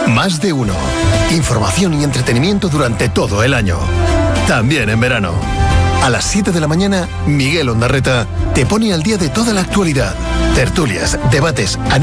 Más de uno. Información y entretenimiento durante todo el año. También en verano. A las 7 de la mañana, Miguel Ondarreta te pone al día de toda la actualidad. Tertulias, debates, análisis